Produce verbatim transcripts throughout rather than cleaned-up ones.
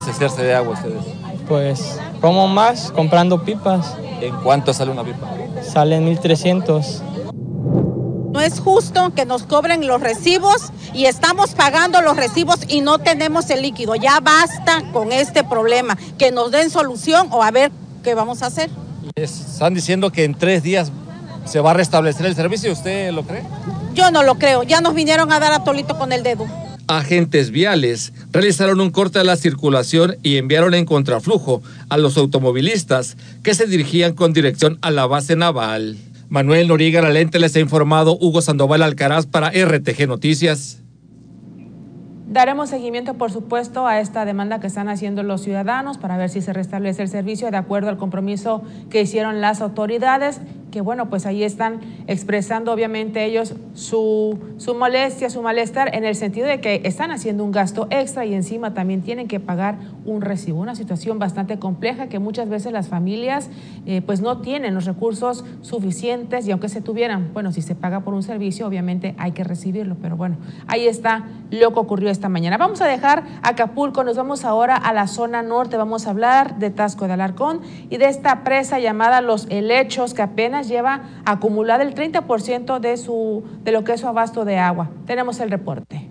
abastecerse de agua ustedes? Pues, como más, comprando pipas. ¿En cuánto sale una pipa? Salen mil trescientos. No es justo que nos cobren los recibos y estamos pagando los recibos y no tenemos el líquido. Ya basta con este problema, que nos den solución o a ver qué vamos a hacer. Están diciendo que en tres días se va a restablecer el servicio, ¿usted lo cree? Yo no lo creo, ya nos vinieron a dar a tolito con el dedo. Agentes viales realizaron un corte a la circulación y enviaron en contraflujo a los automovilistas que se dirigían con dirección a la base naval. Manuel Noriega Lalente les ha informado. Hugo Sandoval Alcaraz para R T G Noticias. Daremos seguimiento, por supuesto, a esta demanda que están haciendo los ciudadanos para ver si se restablece el servicio de acuerdo al compromiso que hicieron las autoridades, que bueno, pues ahí están expresando obviamente ellos su, su molestia, su malestar, en el sentido de que están haciendo un gasto extra y encima también tienen que pagar un recibo, una situación bastante compleja que muchas veces las familias eh, pues no tienen los recursos suficientes, y aunque se tuvieran, bueno, si se paga por un servicio, obviamente hay que recibirlo, pero bueno, ahí está lo que ocurrió esta mañana. Vamos a dejar Acapulco, nos vamos ahora a la zona norte, vamos a hablar de Taxco de Alarcón y de esta presa llamada Los Helechos, que apenas lleva acumulado el treinta por ciento de, su, de lo que es su abasto de agua. Tenemos el reporte.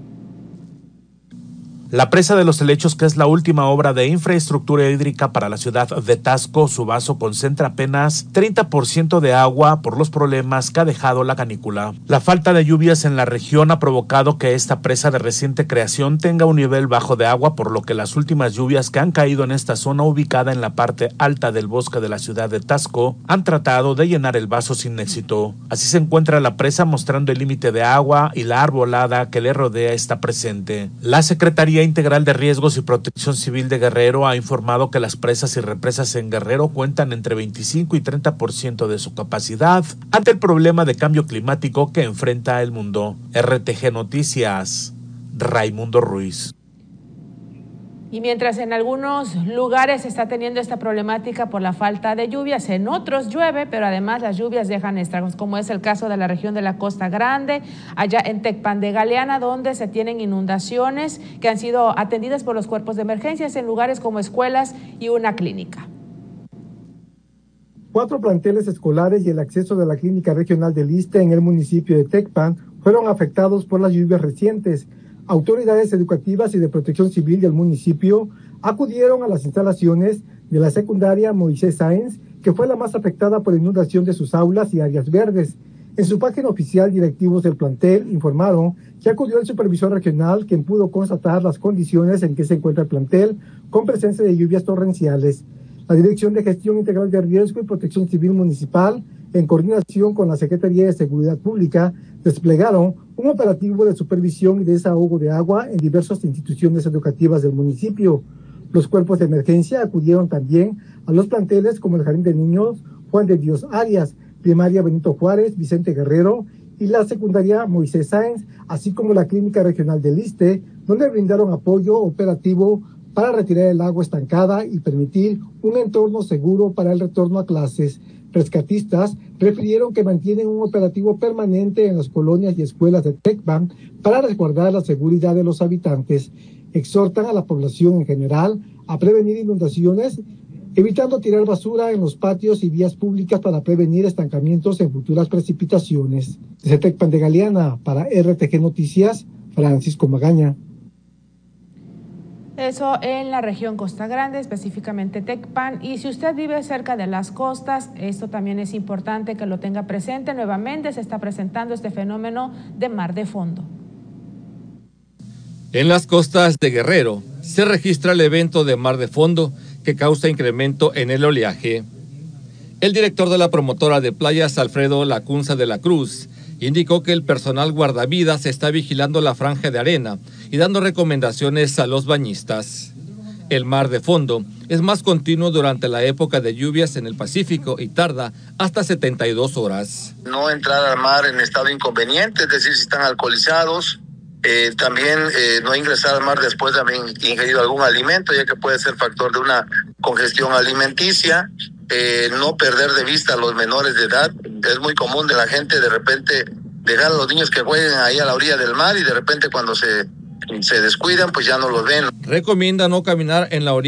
La presa de Los Helechos, que es la última obra de infraestructura hídrica para la ciudad de Taxco, su vaso concentra apenas treinta por ciento de agua por los problemas que ha dejado la canícula. La falta de lluvias en la región ha provocado que esta presa de reciente creación tenga un nivel bajo de agua, por lo que las últimas lluvias que han caído en esta zona ubicada en la parte alta del bosque de la ciudad de Taxco han tratado de llenar el vaso sin éxito. Así se encuentra la presa, mostrando el límite de agua y la arbolada que le rodea está presente. La Secretaría Integral de Riesgos y Protección Civil de Guerrero ha informado que las presas y represas en Guerrero cuentan entre veinticinco y treinta por ciento de su capacidad ante el problema de cambio climático que enfrenta el mundo. R T G Noticias, Raimundo Ruiz. Y mientras en algunos lugares se está teniendo esta problemática por la falta de lluvias, en otros llueve, pero además las lluvias dejan estragos, como es el caso de la región de la Costa Grande, allá en Tecpan de Galeana, donde se tienen inundaciones que han sido atendidas por los cuerpos de emergencias en lugares como escuelas y una clínica. Cuatro planteles escolares y el acceso de la Clínica Regional del Iste en el municipio de Tecpan fueron afectados por las lluvias recientes. Autoridades educativas y de protección civil del municipio acudieron a las instalaciones de la secundaria Moisés Sáenz, que fue la más afectada por la inundación de sus aulas y áreas verdes. En su página oficial, directivos del plantel informaron que acudió el supervisor regional, quien pudo constatar las condiciones en que se encuentra el plantel, con presencia de lluvias torrenciales. La Dirección de Gestión Integral de Riesgo y Protección Civil Municipal, en coordinación con la Secretaría de Seguridad Pública, desplegaron un operativo de supervisión y desahogo de agua en diversas instituciones educativas del municipio. Los cuerpos de emergencia acudieron también a los planteles como el Jardín de Niños Juan de Dios Arias, Primaria Benito Juárez, Vicente Guerrero y la Secundaria Moisés Sáenz, así como la Clínica Regional del Iste, donde brindaron apoyo operativo para retirar el agua estancada y permitir un entorno seguro para el retorno a clases. Rescatistas refirieron que mantienen un operativo permanente en las colonias y escuelas de Tecpan para resguardar la seguridad de los habitantes. Exhortan a la población en general a prevenir inundaciones, evitando tirar basura en los patios y vías públicas para prevenir estancamientos en futuras precipitaciones. Desde Tecpan de Galeana, para R T G Noticias, Francisco Magaña. Eso en la región Costa Grande, específicamente Tecpan. Y si usted vive cerca de las costas, esto también es importante que lo tenga presente. Nuevamente se está presentando este fenómeno de mar de fondo. En las costas de Guerrero se registra el evento de mar de fondo que causa incremento en el oleaje. El director de la promotora de playas, Alfredo Lacunza de la Cruz, indicó que el personal guardavidas está vigilando la franja de arena y dando recomendaciones a los bañistas. El mar de fondo es más continuo durante la época de lluvias en el Pacífico y tarda hasta setenta y dos horas. No entrar al mar en estado inconveniente, es decir, si están alcoholizados. Eh, también eh, no ingresar al mar después de haber ingerido algún alimento, ya que puede ser factor de una congestión alimenticia. Eh, no perder de vista a los menores de edad. Es muy común de la gente de repente dejar a los niños que jueguen ahí a la orilla del mar y de repente cuando se, se descuidan pues ya no los ven. Recomienda no caminar en la orilla